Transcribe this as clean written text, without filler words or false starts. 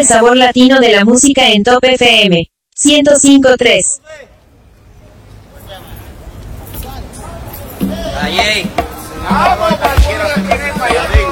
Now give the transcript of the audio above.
el sabor latino de la música en Top FM 105.3. Vamos,